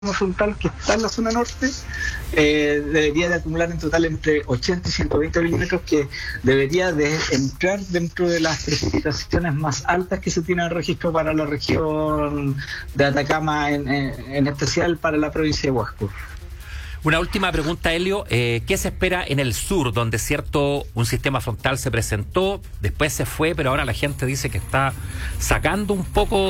frontal que está en la zona norte debería de acumular en total entre 80 y 120 milímetros, que debería de entrar dentro de las precipitaciones más altas que se tienen registro para la región de Atacama, en especial para la provincia de Huasco. Una última pregunta, Helio. ¿Qué se espera en el sur, donde un sistema frontal se presentó, después se fue, pero ahora la gente dice que está sacando un poco